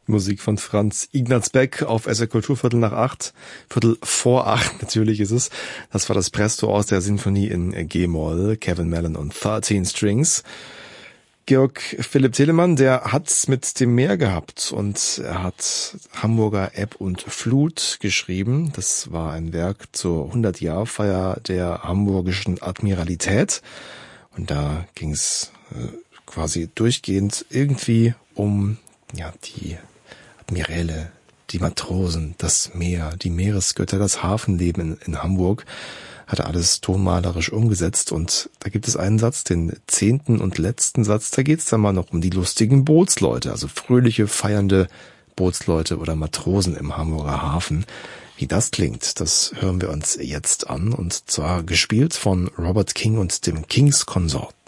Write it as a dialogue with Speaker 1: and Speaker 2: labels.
Speaker 1: Musik von Franz Ignaz Beck auf SR Kultur, 7:45, 7:45 natürlich ist es. Das war das Presto aus der Sinfonie in G-Moll, Kevin Mellon und 13 Strings. Georg Philipp Telemann, der hat's mit dem Meer gehabt und er hat Hamburger Ebb und Flut geschrieben. Das war ein Werk zur 100-Jahr-Feier der hamburgischen Admiralität. Und da ging's quasi durchgehend irgendwie um die Admiräle, die Matrosen, das Meer, die Meeresgötter, das Hafenleben in Hamburg. Hat er alles tonmalerisch umgesetzt und da gibt es einen Satz, den 10. und letzten Satz, da geht's dann mal noch um die lustigen Bootsleute, also fröhliche, feiernde Bootsleute oder Matrosen im Hamburger Hafen. Wie das klingt, das hören wir uns jetzt an und zwar gespielt von Robert King und dem King's Consort.